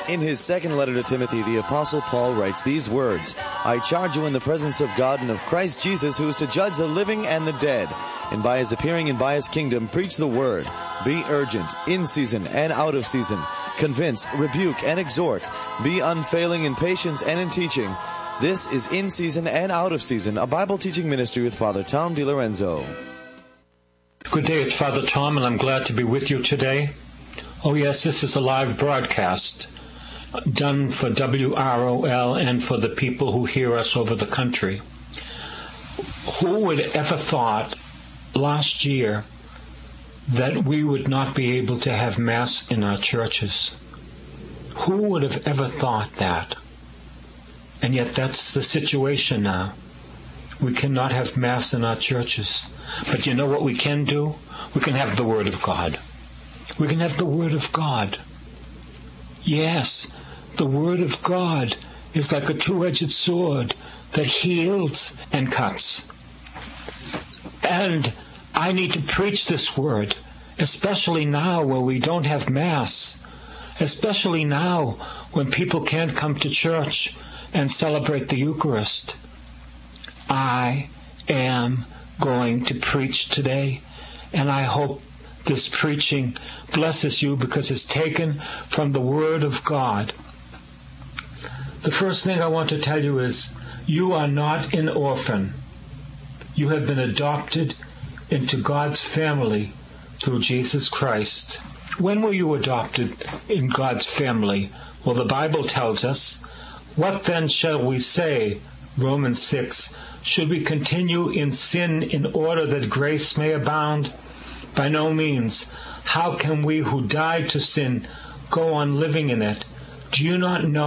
In his second letter to Timothy, the Apostle Paul writes these words, I charge you in the presence of God and of Christ Jesus, who is to judge the living and the dead, and by his appearing and by his kingdom, preach the word. Be urgent, in season and out of season. Convince, rebuke, and exhort. Be unfailing in patience and in teaching. This is In Season and Out of Season, a Bible teaching ministry with Father Tom DiLorenzo. Good day, it's Father Tom, and I'm glad to be with you today. Oh yes, this is a live broadcast done for WROL and for the people who hear us over the country. Who would ever thought last year that we would not be able to have Mass in our churches? Who would have ever thought that? And yet that's the situation now. We cannot have Mass in our churches. But you know what we can do? We can have the Word of God. We can have the Word of God. Yes, the Word of God is like a two-edged sword that heals and cuts. And I need to preach this Word, especially now where we don't have Mass, especially now when people can't come to church and celebrate the Eucharist. I am going to preach today, and I hope this preaching blesses you because it's taken from the Word of God. The first thing I want to tell you is you are not an orphan. You have been adopted into God's family through Jesus Christ. When were you adopted in God's family? Well, the Bible tells us, what then shall we say? Romans 6. Should we continue in sin in order that grace may abound? By no means. How can we who died to sin go on living in it? Do you not know